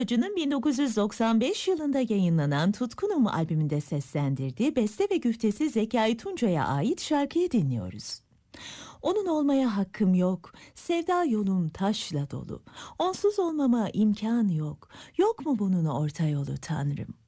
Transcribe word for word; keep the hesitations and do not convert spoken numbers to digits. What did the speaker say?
Acı'nın bin dokuz yüz doksan beş yılında yayınlanan Tutkunum albümünde seslendirdiği beste ve güftesi Zekai Tuncay'a ait şarkıyı dinliyoruz. Onun olmaya hakkım yok, sevda yolum taşla dolu. Onsuz olmama imkan yok, yok mu bunun orta yolu Tanrım?